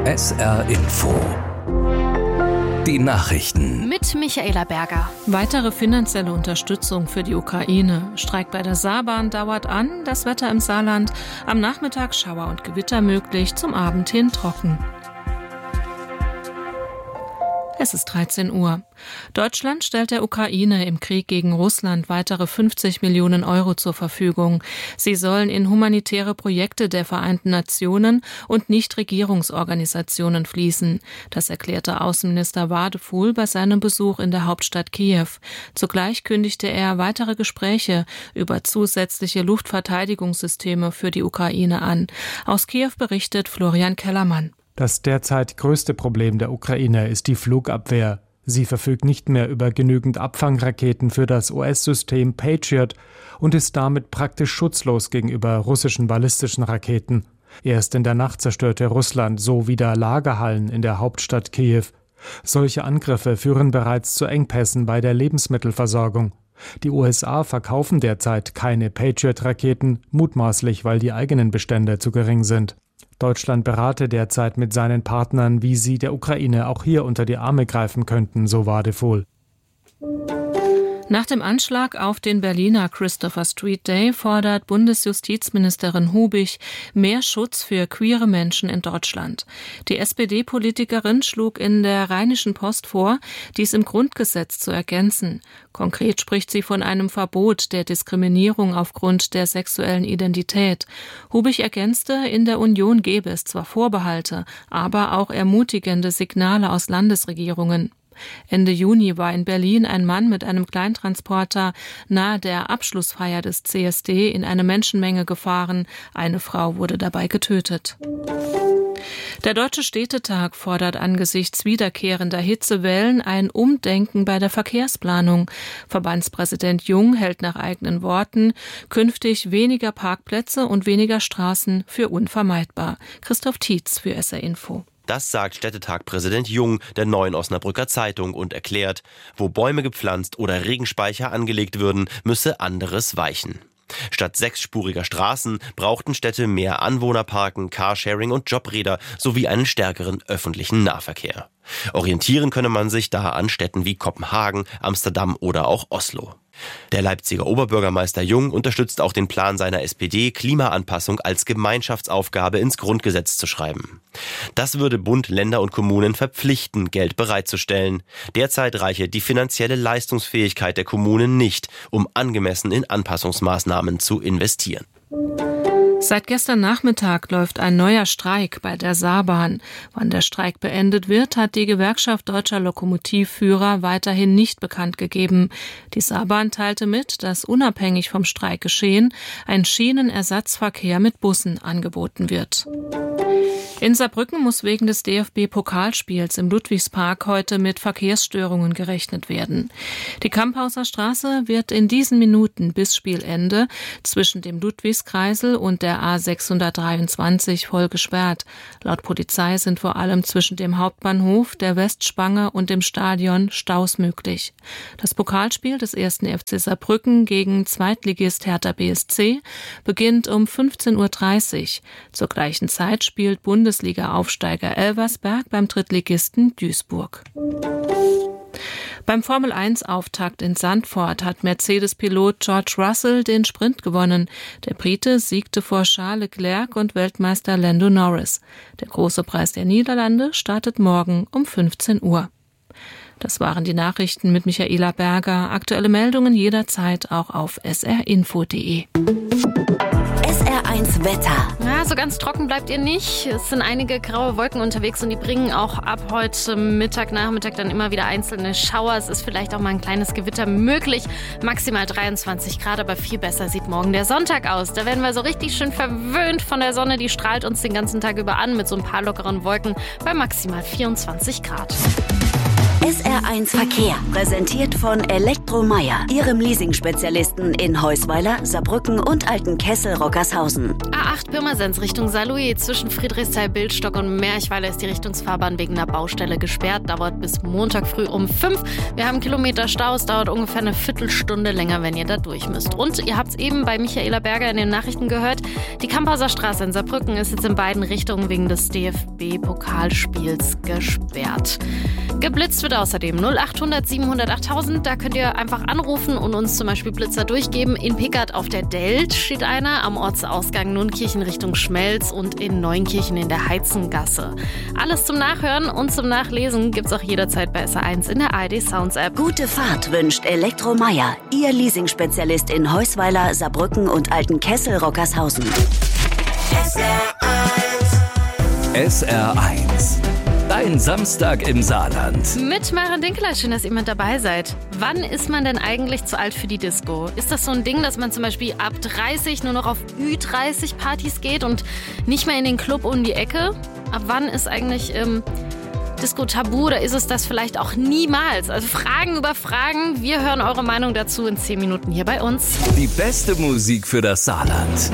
SR Info. Die Nachrichten. Mit Michaela Berger. Weitere finanzielle Unterstützung für die Ukraine. Streik bei der Saarbahn dauert an. Das Wetter im Saarland. Am Nachmittag Schauer und Gewitter möglich, zum Abend hin trocken. Es ist 13 Uhr. Deutschland stellt der Ukraine im Krieg gegen Russland weitere 50 Millionen Euro zur Verfügung. Sie sollen in humanitäre Projekte der Vereinten Nationen und Nichtregierungsorganisationen fließen. Das erklärte Außenminister Wadefuhl bei seinem Besuch in der Hauptstadt Kiew. Zugleich kündigte er weitere Gespräche über zusätzliche Luftverteidigungssysteme für die Ukraine an. Aus Kiew berichtet Florian Kellermann. Das derzeit größte Problem der Ukraine ist die Flugabwehr. Sie verfügt nicht mehr über genügend Abfangraketen für das US-System Patriot und ist damit praktisch schutzlos gegenüber russischen ballistischen Raketen. Erst in der Nacht zerstörte Russland so wieder Lagerhallen in der Hauptstadt Kiew. Solche Angriffe führen bereits zu Engpässen bei der Lebensmittelversorgung. Die USA verkaufen derzeit keine Patriot-Raketen, mutmaßlich, weil die eigenen Bestände zu gering sind. Deutschland berate derzeit mit seinen Partnern, wie sie der Ukraine auch hier unter die Arme greifen könnten, so Wadefuhl. Nach dem Anschlag auf den Berliner Christopher Street Day fordert Bundesjustizministerin Hubich mehr Schutz für queere Menschen in Deutschland. Die SPD-Politikerin schlug in der Rheinischen Post vor, dies im Grundgesetz zu ergänzen. Konkret spricht sie von einem Verbot der Diskriminierung aufgrund der sexuellen Identität. Hubich ergänzte, in der Union gebe es zwar Vorbehalte, aber auch ermutigende Signale aus Landesregierungen. Ende Juni war in Berlin ein Mann mit einem Kleintransporter nahe der Abschlussfeier des CSD in eine Menschenmenge gefahren. Eine Frau wurde dabei getötet. Der Deutsche Städtetag fordert angesichts wiederkehrender Hitzewellen ein Umdenken bei der Verkehrsplanung. Verbandspräsident Jung hält nach eigenen Worten künftig weniger Parkplätze und weniger Straßen für unvermeidbar. Christoph Tietz für SR Info. Das sagt Städtetag-Präsident Jung der Neuen Osnabrücker Zeitung und erklärt, wo Bäume gepflanzt oder Regenspeicher angelegt würden, müsse anderes weichen. Statt 6-spuriger Straßen brauchten Städte mehr Anwohnerparken, Carsharing und Jobräder sowie einen stärkeren öffentlichen Nahverkehr. Orientieren könne man sich da an Städten wie Kopenhagen, Amsterdam oder auch Oslo. Der Leipziger Oberbürgermeister Jung unterstützt auch den Plan seiner SPD, Klimaanpassung als Gemeinschaftsaufgabe ins Grundgesetz zu schreiben. Das würde Bund, Länder und Kommunen verpflichten, Geld bereitzustellen. Derzeit reiche die finanzielle Leistungsfähigkeit der Kommunen nicht, um angemessen in Anpassungsmaßnahmen zu investieren. Seit gestern Nachmittag läuft ein neuer Streik bei der Saarbahn. Wann der Streik beendet wird, hat die Gewerkschaft deutscher Lokomotivführer weiterhin nicht bekannt gegeben. Die Saarbahn teilte mit, dass unabhängig vom Streikgeschehen ein Schienenersatzverkehr mit Bussen angeboten wird. In Saarbrücken muss wegen des DFB-Pokalspiels im Ludwigspark heute mit Verkehrsstörungen gerechnet werden. Die Kamphauser Straße wird in diesen Minuten bis Spielende zwischen dem Ludwigskreisel und der A623 voll gesperrt. Laut Polizei sind vor allem zwischen dem Hauptbahnhof, der Westspange und dem Stadion Staus möglich. Das Pokalspiel des 1. FC Saarbrücken gegen Zweitligist Hertha BSC beginnt um 15:30 Uhr. Zur gleichen Zeit spielt Bundesliga-Aufsteiger Elversberg beim Drittligisten Duisburg. Beim Formel-1-Auftakt in Zandvoort hat Mercedes-Pilot George Russell den Sprint gewonnen. Der Brite siegte vor Charles Leclerc und Weltmeister Lando Norris. Der große Preis der Niederlande startet morgen um 15 Uhr. Das waren die Nachrichten mit Michaela Berger. Aktuelle Meldungen jederzeit auch auf srinfo.de. SR1 Wetter. Ja, so ganz trocken bleibt ihr nicht. Es sind einige graue Wolken unterwegs und die bringen auch ab heute Mittag, Nachmittag dann immer wieder einzelne Schauer. Es ist vielleicht auch mal ein kleines Gewitter möglich. Maximal 23 Grad, aber viel besser sieht morgen der Sonntag aus. Da werden wir so richtig schön verwöhnt von der Sonne. Die strahlt uns den ganzen Tag über an mit so ein paar lockeren Wolken bei maximal 24 Grad. SR1 Verkehr, präsentiert von Elektromeyer, Ihrem Leasing-Spezialisten in Heusweiler, Saarbrücken und Altenkessel-Rockershausen. A8 Pirmasens Richtung Saarlouis zwischen Friedrichsthal, Bildstock und Merchweiler ist die Richtungsfahrbahn wegen einer Baustelle gesperrt. Dauert bis Montag früh um 5. Wir haben Kilometer Stau. Es dauert ungefähr eine Viertelstunde länger, wenn ihr da durch müsst. Und ihr habt es eben bei Michaela Berger in den Nachrichten gehört. Die Kamphauser Straße in Saarbrücken ist jetzt in beiden Richtungen wegen des DFB-Pokalspiels gesperrt. Geblitzt wird außerdem 0800 700 8000. Da könnt ihr einfach anrufen und uns zum Beispiel Blitzer durchgeben. In Pickert auf der Delt steht einer, am Ortsausgang Nunkirchen Richtung Schmelz und in Neunkirchen in der Heizengasse. Alles zum Nachhören und zum Nachlesen gibt's auch jederzeit bei SR1 in der ARD Sounds App. Gute Fahrt wünscht Elektromeyer, Ihr Leasing-Spezialist in Heusweiler, Saarbrücken und Altenkessel-Rockershausen. SR1. Dein Samstag im Saarland. Mit Maren Dinkeler, schön, dass ihr mit dabei seid. Wann ist man denn eigentlich zu alt für die Disco? Ist das so ein Ding, dass man zum Beispiel ab 30 nur noch auf Ü30-Partys geht und nicht mehr in den Club um die Ecke? Ab wann ist eigentlich Disco tabu oder ist es das vielleicht auch niemals? Also Fragen über Fragen. Wir hören eure Meinung dazu in 10 Minuten hier bei uns. Die beste Musik für das Saarland.